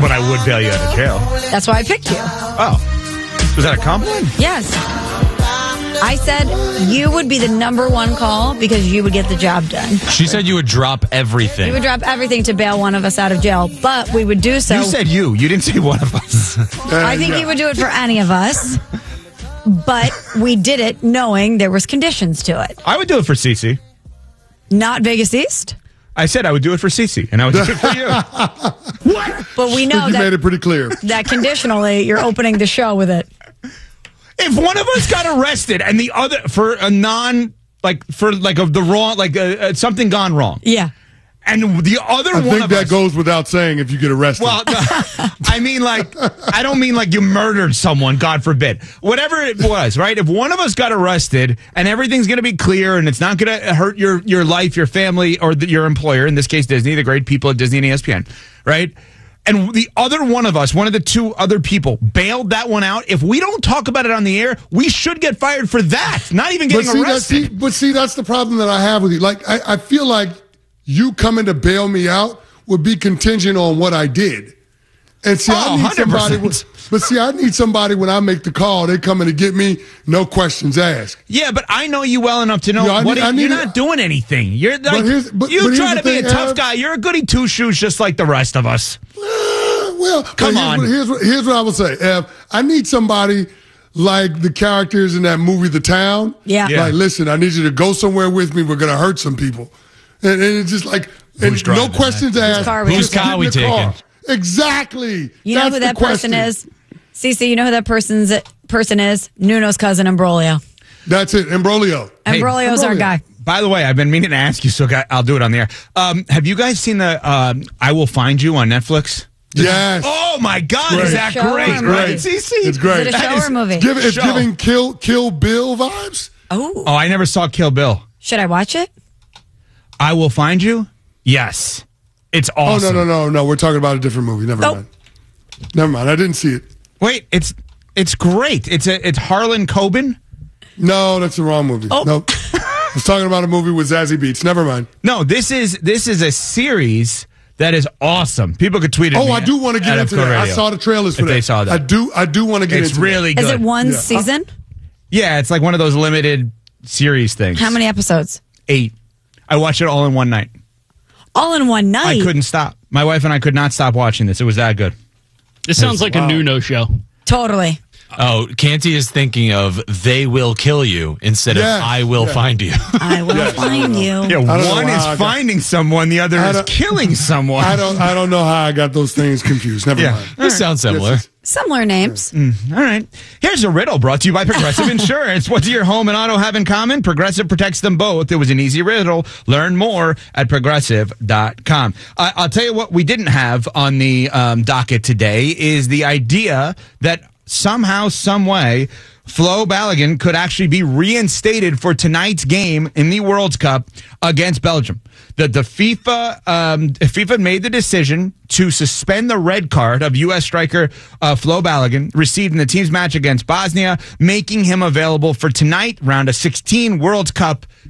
but I would bail you out of jail. That's why I picked you. Oh. Was that a compliment? Yes. I said you would be the number one call because you would get the job done. She said you would drop everything. You would drop everything to bail one of us out of jail, but we would do so. You said you. You didn't say one of us. I think you would do it for any of us, but we did it knowing there was conditions to it. I would do it for Cece. Not Vegas East? I said I would do it for Cece, and I would do it for you. What? But we know You that made it pretty clear. that conditionally you're opening the show with it. If one of us got arrested and the other for a non of the wrong something gone wrong, Yeah. and the other I one think of that us goes without saying if you get arrested. Well, I mean, I don't mean like you murdered someone, God forbid. Whatever it was, right? If one of us got arrested and everything's going to be clear and it's not going to hurt your life, your family, or your employer, in this case, Disney, the great people at Disney and ESPN, right? And the other one of us, one of the two other people, bailed that one out. If we don't talk about it on the air, we should get fired for that, not even getting arrested. But that's the problem that I have with you. Like, I feel like you coming to bail me out would be contingent on what I did. And see, I need 100%. I need somebody when I make the call, they coming to get me, no questions asked. Yeah, but I know you well enough to know you're not doing anything. You're like, you try to be a tough guy. You're a goody two shoes, just like the rest of us. Well, come on. Here's what I would say. I need somebody like the characters in that movie, The Town. Yeah. Like, listen, I need you to go somewhere with me. We're going to hurt some people. And it's just like, and no questions asked. Whose car we taking? Exactly. You know who that person is? Cece, you know who that person is? Nuno's cousin, Imbrolio. That's it, Imbrolio. Imbrolio's our guy. By the way, I've been meaning to ask you, so I'll do it on the air. Have you guys seen the I Will Find You on Netflix? Yes. Oh, my God. Is that great? Right. Cece? It's great. Is it a show or a movie? It's giving Kill Bill vibes. Oh, I never saw Kill Bill. should I watch it? I Will Find You? Yes. It's awesome. Oh, no. We're talking about a different movie. Never mind. I didn't see it. Wait, it's great. It's Harlan Coben. No, that's the wrong movie. Oh. Nope. I was talking about a movie with Zazie Beetz. Never mind. No, this is a series that is awesome. People could tweet it. Oh, I do want to get into that. I saw the trailers for that. They saw that. I do want to get into it. It's really good. Is it one season? Yeah, it's like one of those limited series things. How many episodes? 8. I watched it all in one night. All in one night? I couldn't stop. My wife and I could not stop watching this. It was that good. This sounds like a Nuno show. Totally. Oh, Canty is thinking of They Will Kill You instead of I Will Find You. I will find you. Yeah, one is finding someone, the other is killing someone. I don't know how I got those things confused. Never mind. They sound similar. Similar names. All right. Here's a riddle brought to you by Progressive Insurance. What do your home and auto have in common? Progressive protects them both. It was an easy riddle. Learn more at Progressive.com. I'll tell you what we didn't have on the docket today is the idea that somehow, some way, Flo Balogun could actually be reinstated for tonight's game in the World Cup against Belgium. The FIFA made the decision to suspend the red card of U.S. striker Flo Balogun received in the team's match against Bosnia, making him available for tonight, round of 16 World Cup